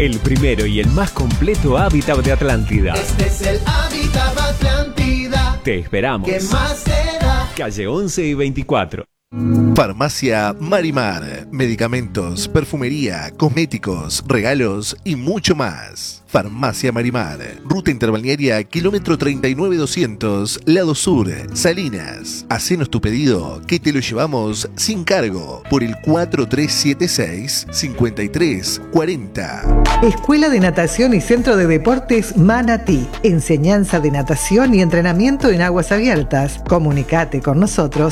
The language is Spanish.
el primero y el más completo hábitat de Atlántida. Este es el hábitat Atlántida. Te esperamos. ¿Qué más será? Calle 11 y 24. Farmacia Marimar. Medicamentos, perfumería, cosméticos, regalos y mucho más. Farmacia Marimar. Ruta Interbalnearia, kilómetro 39200, Lado Sur, Salinas. Hacenos tu pedido que te lo llevamos sin cargo por el 4376-5340. Escuela de Natación y Centro de Deportes Manatí. Enseñanza de natación y entrenamiento en aguas abiertas. Comunicate con nosotros